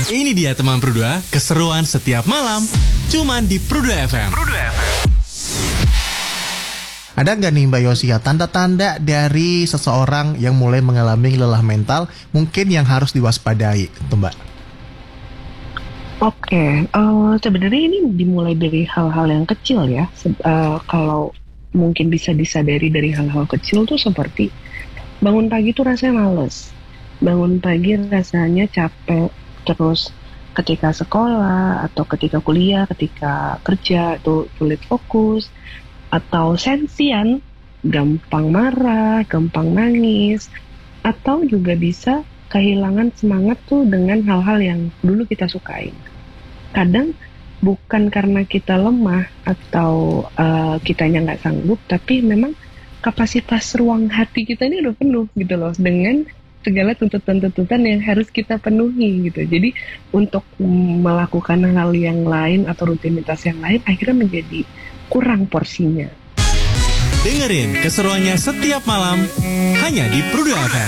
Ini dia teman Pru2, keseruan setiap malam. Cuman di Pru2 FM. Ada nggak nih Mbak Yosia tanda-tanda dari seseorang yang mulai mengalami lelah mental mungkin yang harus diwaspadai tuh Mbak? Oke, sebenarnya ini dimulai dari hal-hal yang kecil ya. Kalau mungkin bisa disadari dari hal-hal kecil tuh seperti bangun pagi tuh rasanya males. Bangun pagi rasanya capek. Terus ketika sekolah atau ketika kuliah, ketika kerja itu sulit fokus. Atau sensian, gampang marah, gampang nangis. Atau juga bisa kehilangan semangat tuh dengan hal-hal yang dulu kita sukain. Kadang bukan karena kita lemah atau kitanya nggak sanggup, tapi memang kapasitas ruang hati kita ini udah penuh gitu loh dengan segala tuntutan-tuntutan yang harus kita penuhi gitu. Jadi untuk melakukan hal yang lain atau rutinitas yang lain akhirnya menjadi kurang porsinya. Dengerin keseruannya setiap malam hanya di Pru2 FM.